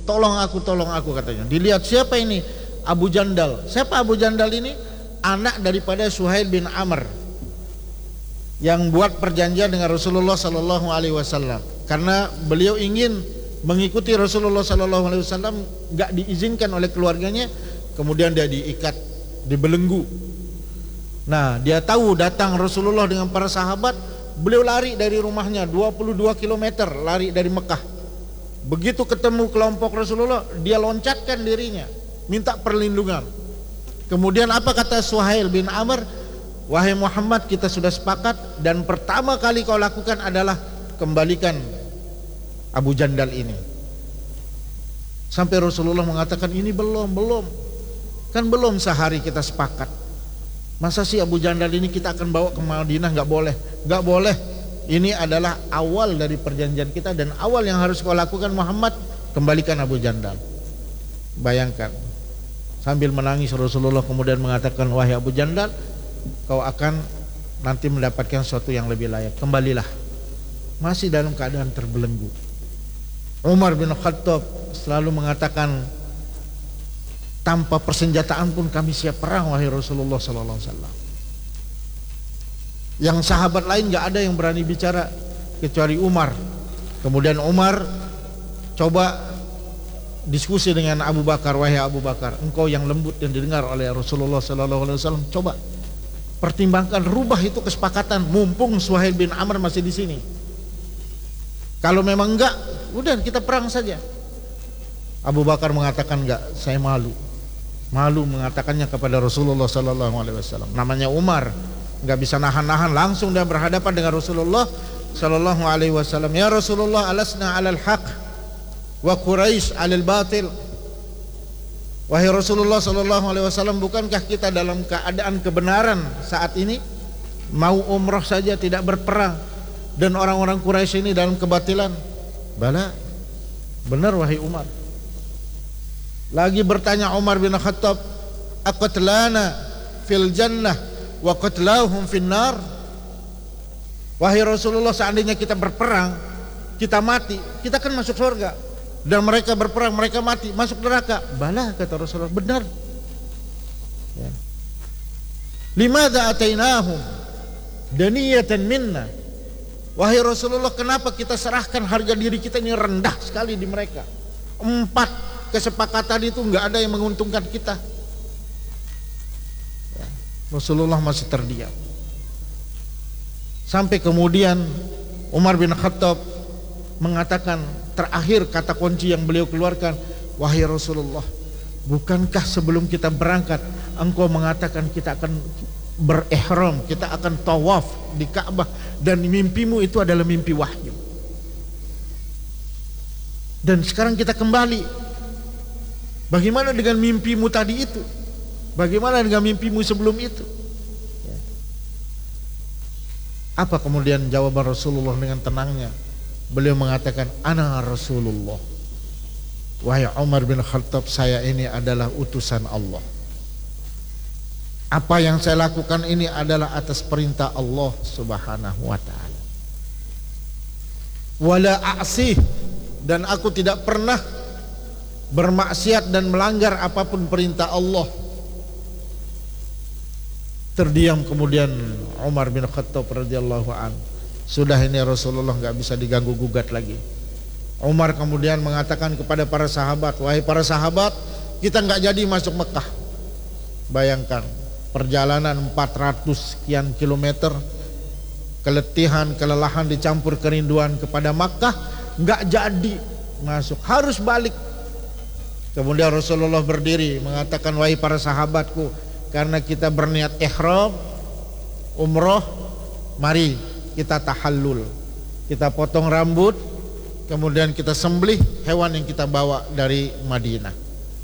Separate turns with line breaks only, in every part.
tolong aku katanya. Dilihat siapa ini? Abu Jandal. Siapa Abu Jandal ini? Anak daripada Suhail bin Amr yang buat perjanjian dengan Rasulullah sallallahu alaihi wasallam. Karena beliau ingin mengikuti Rasulullah sallallahu alaihi wasallam, enggak diizinkan oleh keluarganya, kemudian dia diikat, dibelenggu. Nah, dia tahu datang Rasulullah dengan para sahabat, beliau lari dari rumahnya 22 km, lari dari Mekah. Begitu ketemu kelompok Rasulullah, dia loncatkan dirinya, minta perlindungan. Kemudian apa kata Suhail bin Amr? Wahai Muhammad, kita sudah sepakat, dan pertama kali kau lakukan adalah kembalikan Abu Jandal ini. Sampai Rasulullah mengatakan, ini belum, kan belum sehari kita sepakat. Masa sih Abu Jandal ini kita akan bawa ke Madinah? Gak boleh. Ini adalah awal dari perjanjian kita, dan awal yang harus kau lakukan Muhammad, kembalikan Abu Jandal. Bayangkan, sambil menangis Rasulullah kemudian mengatakan, wahai Abu Jandal, kau akan nanti mendapatkan sesuatu yang lebih layak, kembalilah. Masih dalam keadaan terbelenggu. Umar bin Khattab selalu mengatakan, tanpa persenjataan pun kami siap perang wahai Rasulullah sallallahu alaihi wasallam. Yang sahabat lain gak ada yang berani bicara kecuali Umar. Kemudian Umar coba diskusi dengan Abu Bakar, wahai Abu Bakar, engkau yang lembut dan didengar oleh Rasulullah sallallahu alaihi wasallam, coba pertimbangkan, rubah itu kesepakatan, mumpung Suhail bin Amr masih di sini. Kalau memang enggak, udah kita perang saja. Abu Bakar mengatakan enggak, saya malu mengatakannya kepada Rasulullah sallallahu alaihi wasallam. Namanya Umar, enggak bisa nahan-nahan, langsung dia berhadapan dengan Rasulullah sallallahu alaihi wasallam. Ya Rasulullah, alasna 'alal haq wa Quraisy 'alal batil. Wahai Rasulullah sallallahu alaihi wasallam, bukankah kita dalam keadaan kebenaran saat ini? Mau umrah saja tidak berperang, dan orang-orang Quraisy ini dalam kebatilan. Bala, benar wahai Umar. Lagi bertanya Umar bin Khattab, aqatlana fil jannah wa qatlahum fin nar. Wahai Rasulullah, seandainya kita berperang, kita mati, kita kan masuk surga. Dan mereka berperang, mereka mati, masuk neraka. Bala, kata Rasulullah, benar. Ya. Limadza atainahum daniyatan minna. Wahai Rasulullah, kenapa kita serahkan harga diri kita ini rendah sekali di mereka? 4 kesepakatan itu enggak ada yang menguntungkan kita. Ya. Rasulullah masih terdiam. Sampai kemudian Umar bin Khattab mengatakan, terakhir kata kunci yang beliau keluarkan, wahai Rasulullah, bukankah sebelum kita berangkat engkau mengatakan kita akan berihram, kita akan tawaf di Ka'bah, dan mimpimu itu adalah mimpi wahyu. Dan sekarang kita kembali. Bagaimana dengan mimpimu tadi itu? Bagaimana dengan mimpimu sebelum itu? Apa kemudian jawaban Rasulullah dengan tenangnya? Beliau mengatakan, ana Rasulullah. Wahai Umar bin Khattab, saya ini adalah utusan Allah. Apa yang saya lakukan ini adalah atas perintah Allah subhanahu wa ta'ala. Wala a'sih, dan aku tidak pernah bermaksiat dan melanggar apapun perintah Allah. Terdiam kemudian Umar bin Khattab radhiyallahu anhu. Sudah, ini Rasulullah enggak bisa diganggu gugat lagi. Umar kemudian mengatakan kepada para sahabat, wahai para sahabat, kita enggak jadi masuk Mekah. Bayangkan, perjalanan 400 sekian kilometer, keletihan, kelelahan dicampur kerinduan kepada Makkah, enggak jadi masuk, harus balik. Kemudian Rasulullah berdiri mengatakan, wahai para sahabatku, karena kita berniat ihram umroh, mari kita tahallul, kita potong rambut, kemudian kita sembelih hewan yang kita bawa dari Madinah.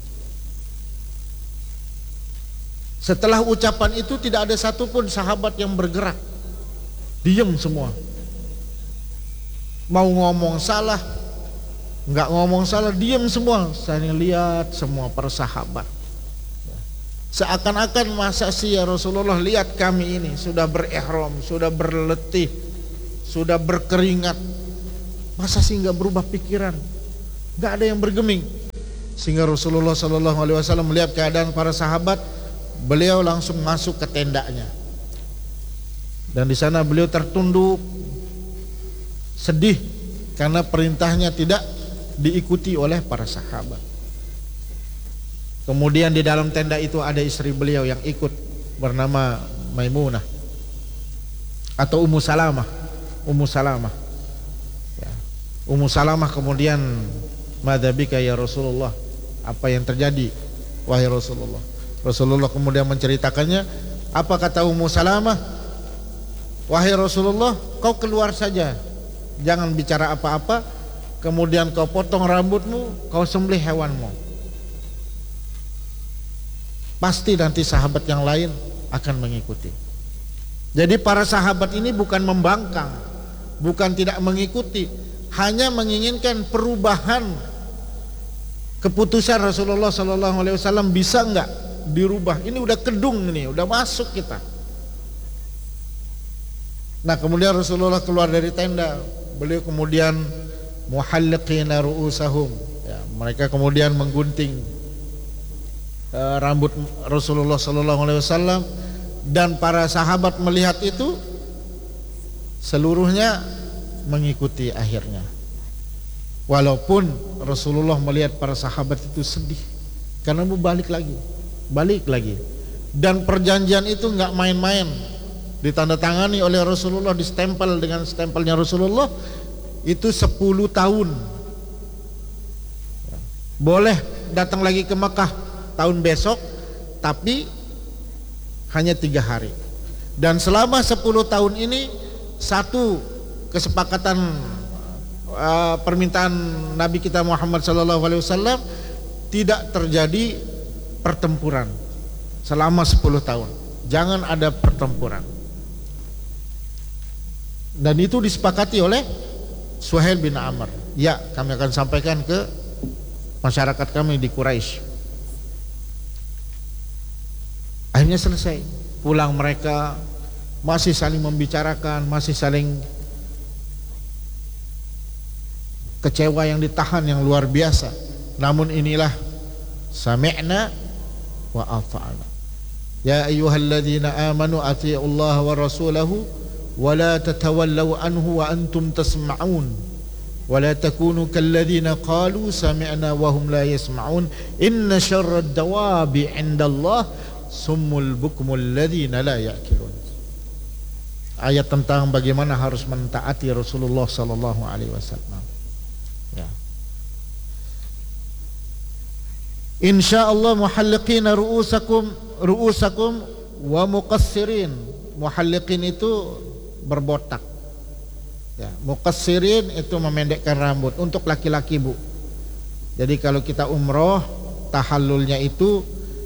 Setelah ucapan itu tidak ada satupun sahabat yang bergerak, diam semua. Mau ngomong salah, enggak ngomong salah, diam semua. Saya lihat semua para sahabat, seakan-akan, masa sih ya Rasulullah, lihat kami ini sudah berihram, sudah berletih, sudah berkeringat, masa sih enggak berubah pikiran? Enggak ada yang bergeming. sehingga Rasulullah sallallahu alaihi wasallam melihat keadaan para sahabat, beliau langsung masuk ke tendanya. Dan di sana beliau tertunduk sedih karena perintahnya tidak diikuti oleh para sahabat. Kemudian di dalam tenda itu ada istri beliau yang ikut, bernama Maimunah atau Ummu Salamah. Ummu Salamah. Ya. Ummu Salamah kemudian, "Madzabika ya Rasulullah?" Apa yang terjadi wahai Rasulullah? Rasulullah kemudian menceritakannya. Apa kata Ummu Salamah? "Wahai Rasulullah, kau keluar saja, jangan bicara apa-apa, kemudian kau potong rambutmu, kau sembelih hewanmu. Pasti nanti sahabat yang lain akan mengikuti." Jadi para sahabat ini bukan membangkang, bukan tidak mengikuti, hanya menginginkan perubahan keputusan Rasulullah sallallahu alaihi wasallam bisa enggak dirubah. Ini udah kedung, ini udah masuk kita. Nah, kemudian Rasulullah keluar dari tenda, beliau kemudian muhalliqina ru'usahum, ya, mereka kemudian menggunting rambut Rasulullah sallallahu alaihi wasallam, dan para sahabat melihat itu seluruhnya mengikuti akhirnya. Walaupun Rasulullah melihat para sahabat itu sedih karena mau balik lagi. Dan perjanjian itu enggak main-main, ditandatangani oleh Rasulullah, distempel dengan stempelnya Rasulullah, itu 10 tahun. Boleh datang lagi ke Mekah tahun besok, tapi hanya 3 hari. Dan selama 10 tahun ini, satu kesepakatan permintaan Nabi kita Muhammad sallallahu alaihi wasallam, tidak terjadi pertempuran selama 10 tahun. Jangan ada pertempuran. Dan itu disepakati oleh Suhail bin Amr. Ya, kami akan sampaikan ke masyarakat kami di Quraisy. Akhirnya selesai. Pulang mereka masih saling membicarakan, masih saling kecewa yang ditahan yang luar biasa. Namun inilah sami'na wa ata'na. Ya ayyuhalladzina amanu athi'ullaha wa rasulahu wa la tatawallaw anhu wa antum tasma'un wa la takunu kalladzina qalu sami'na wa hum la yasma'un inna syarrad dawabi 'indallah summul bukmul ladzina la ya'qilun. Ayat tentang bagaimana harus mentaati Rasulullah sallallahu alaihi wasallam. Ya. Insyaallah muhalliqina ru'usakum wa muqassirin. Muhalliqin itu berbotak. Ya, muqassirin itu memendekkan rambut untuk laki-laki, Bu. Jadi kalau kita umroh, tahallulnya itu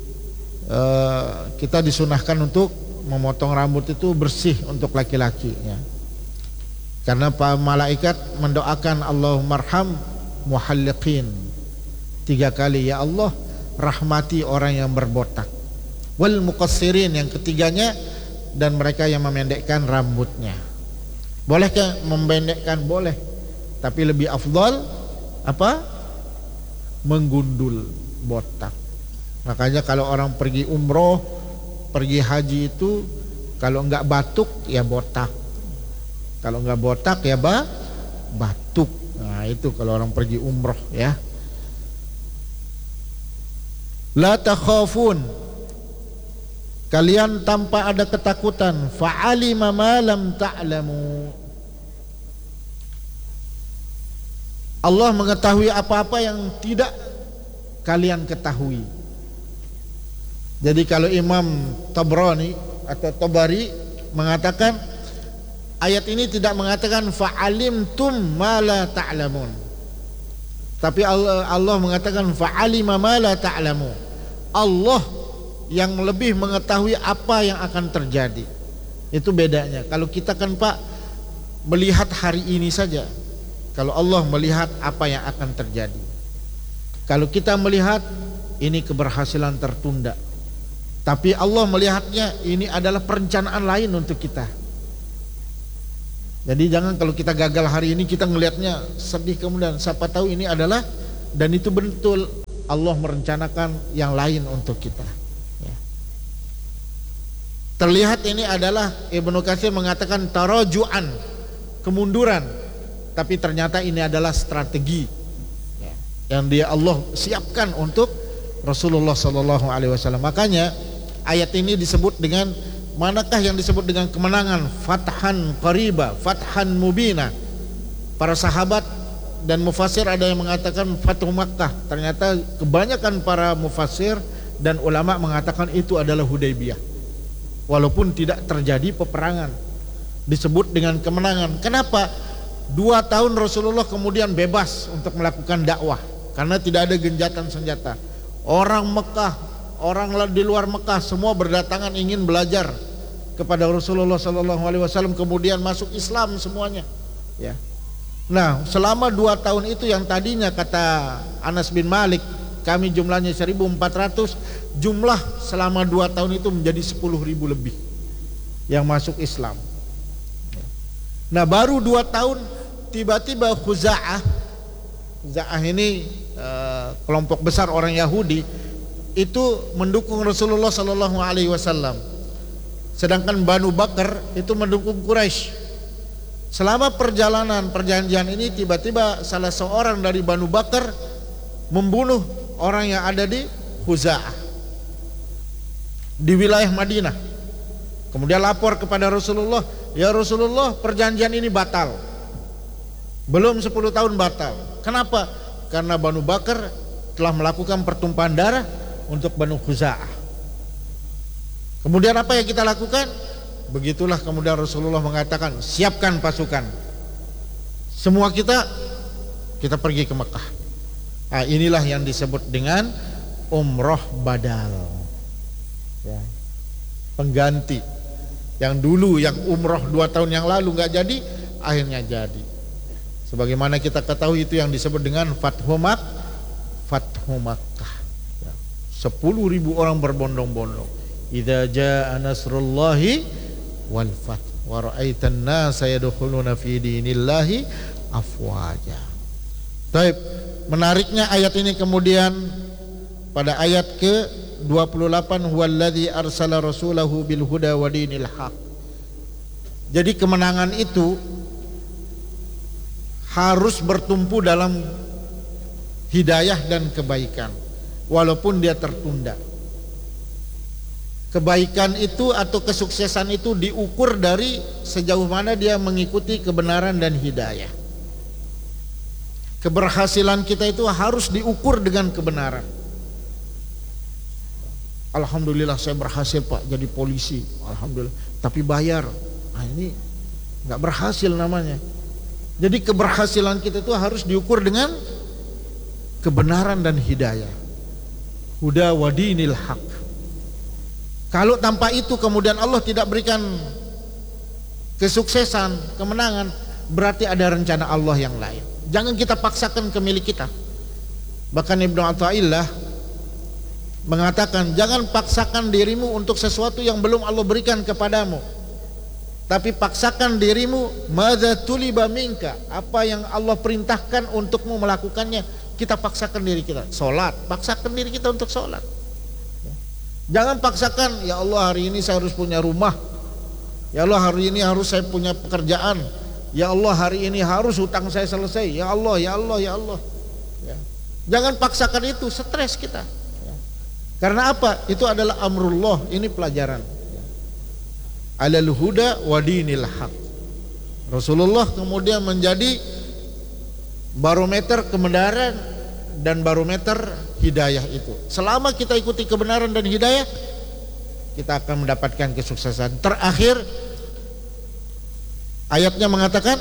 kita disunahkan untuk memotong rambut itu bersih untuk laki-laki, ya. Karena para malaikat mendoakan Allahummarham muhalliqin 3 kali, ya Allah rahmati orang yang berbotak. Wal muqassirin yang ketiganya, dan mereka yang memendekkan rambutnya. Bolehkah memendekkan? Boleh. Tapi lebih afdal apa? Menggundul botak. Makanya kalau orang pergi umroh, pergi haji itu, kalau enggak batuk ya botak. Kalau enggak botak ya batuk. Nah, itu kalau orang pergi umroh, ya. La takhafun, kalian tanpa ada ketakutan. Fa'alima ma lam ta'lamu, Allah mengetahui apa-apa yang tidak kalian ketahui. Jadi kalau Imam Tabrani atau Tabari mengatakan, ayat ini tidak mengatakan fa'alimtum ma la ta'lamun, tapi Allah mengatakan fa'alima ma la ta'lamu. Allah yang lebih mengetahui apa yang akan terjadi. Itu bedanya. Kalau kita kan Pak melihat hari ini saja, kalau Allah melihat apa yang akan terjadi. Kalau kita melihat ini keberhasilan tertunda, tapi Allah melihatnya ini adalah perencanaan lain untuk kita. Jadi jangan kalau kita gagal hari ini kita melihatnya sedih, kemudian siapa tahu ini adalah, dan itu betul Allah merencanakan yang lain untuk kita. Ya. Terlihat ini adalah Ibnu Katsir mengatakan taraju'an, kemunduran, tapi ternyata ini adalah strategi yang dia Allah siapkan untuk Rasulullah sallallahu alaihi wasallam. Makanya ayat ini disebut dengan, manakah yang disebut dengan kemenangan? Fathan qariba, fathan mubina. Para sahabat dan mufassir ada yang mengatakan Fathu Makkah. Ternyata kebanyakan para mufassir dan ulama mengatakan itu adalah Hudaybiyah. Walaupun tidak terjadi peperangan, disebut dengan kemenangan. Kenapa? 2 tahun Rasulullah kemudian bebas untuk melakukan dakwah karena tidak ada genjatan senjata. Orang Mekah, orang di luar Mekah semua berdatangan ingin belajar kepada Rasulullah sallallahu alaihi wasallam, kemudian masuk Islam semuanya. Ya. Nah, selama 2 tahun itu yang tadinya kata Anas bin Malik kami jumlahnya 1.400, jumlah selama 2 tahun itu menjadi 10.000 lebih yang masuk Islam. Nah, baru 2 tahun tiba-tiba Khuza'ah ini kelompok besar orang Yahudi itu mendukung Rasulullah sallallahu alaihi wasallam. Sedangkan Banu Bakar itu mendukung Quraisy. Selama perjalanan perjanjian ini tiba-tiba salah seorang dari Banu Bakar membunuh orang yang ada di Khuza'ah di wilayah Madinah. Kemudian lapor kepada Rasulullah, "Ya Rasulullah, perjanjian ini batal. Belum 10 tahun batal." Kenapa? Karena Banu Bakar telah melakukan pertumpahan darah untuk Banu Khuza'ah. Kemudian apa yang kita lakukan? Begitulah kemudian Rasulullah mengatakan, siapkan pasukan, semua kita pergi ke Mekah. Nah, inilah yang disebut dengan umroh badal, ya. Pengganti yang dulu yang umroh 2 tahun yang lalu nggak jadi, akhirnya jadi. Sebagaimana kita ketahui itu yang disebut dengan Fathu Makkah. 10.000 orang berbondong-bondong. Idza jaa nasrullahi wal fath wa ra'aitan nasa yadkhuluna fi dinillahi afwaja. Baik, menariknya ayat ini kemudian pada ayat ke-28, huwallazi arsala rasulahu bil huda wa dinil haq. Jadi kemenangan itu harus bertumpu dalam hidayah dan kebaikan walaupun dia tertunda. Kebaikan itu atau kesuksesan itu diukur dari sejauh mana dia mengikuti kebenaran dan hidayah. Keberhasilan kita itu harus diukur dengan kebenaran. Alhamdulillah saya berhasil Pak jadi polisi, alhamdulillah, tapi bayar. Nah, ini nggak berhasil namanya. Jadi keberhasilan kita itu harus diukur dengan kebenaran dan hidayah. Huda wa dinil haq. Kalau tanpa itu kemudian Allah tidak berikan kesuksesan, kemenangan, berarti ada rencana Allah yang lain. Jangan kita paksakan ke milik kita. Bahkan Ibnu Athaillah mengatakan, jangan paksakan dirimu untuk sesuatu yang belum Allah berikan kepadamu, tapi paksakan dirimu madza tuliba minka, apa yang Allah perintahkan untukmu melakukannya. Kita paksakan diri kita. Salat, paksakan diri kita untuk salat. Jangan paksakan, ya Allah hari ini saya harus punya rumah, ya Allah hari ini harus saya punya pekerjaan, ya Allah hari ini harus hutang saya selesai, ya Allah, ya Allah, ya Allah, ya. Jangan paksakan itu, stres kita, ya. Karena apa? Itu adalah amrullah, ini pelajaran, ya. Alal huda wa dinil haq. Rasulullah kemudian menjadi barometer kebenaran dan barometer hidayah itu. Selama kita ikuti kebenaran dan hidayah, kita akan mendapatkan kesuksesan. Terakhir ayatnya mengatakan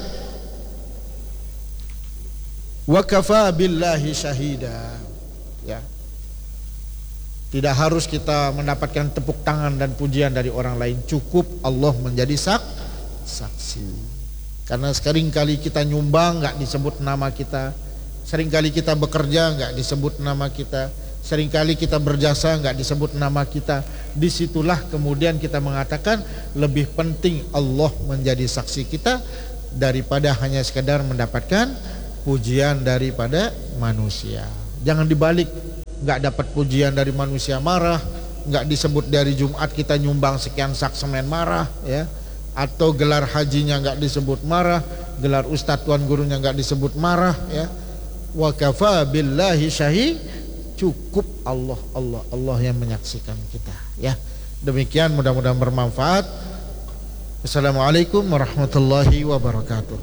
wa kafa billahi syahida, ya. Tidak harus kita mendapatkan tepuk tangan dan pujian dari orang lain, cukup Allah menjadi saksi. Karena seringkali kita nyumbang nggak disebut nama kita, seringkali kita bekerja nggak disebut nama kita, seringkali kita berjasa nggak disebut nama kita. Disitulah kemudian kita mengatakan lebih penting Allah menjadi saksi kita daripada hanya sekedar mendapatkan pujian daripada manusia. Jangan dibalik, nggak dapat pujian dari manusia marah, nggak disebut dari Jumat kita nyumbang sekian sak semen marah, ya, atau gelar hajinya nggak disebut marah, gelar ustadz tuan gurunya nggak disebut marah, ya. Wa kafa billahi syahid, cukup Allah yang menyaksikan kita, ya. Demikian, mudah-mudahan bermanfaat. Assalamualaikum warahmatullahi wabarakatuh.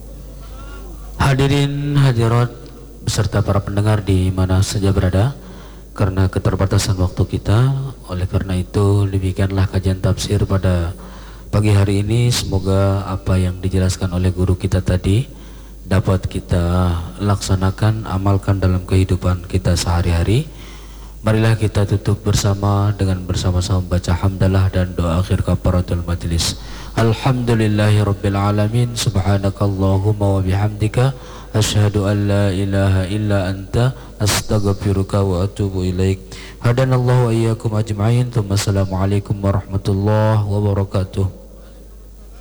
Hadirin hadirat beserta para pendengar di mana saja berada, karena keterbatasan waktu kita, oleh karena itu demikianlah kajian tafsir pada pagi hari ini. Semoga apa yang dijelaskan oleh guru kita tadi dapat kita laksanakan, amalkan dalam kehidupan kita sehari-hari. Marilah kita tutup bersama dengan bersama-sama baca hamdalah dan doa akhir kafaratul majlis. Alhamdulillahirabbil alamin, subhanakallahumma wa bihamdika asyhadu an la ilaha illa anta astaghfiruka wa atubu ilaik. Hadanallahu wa iyyakum ajma'in. Assalamualaikum warahmatullahi wabarakatuh.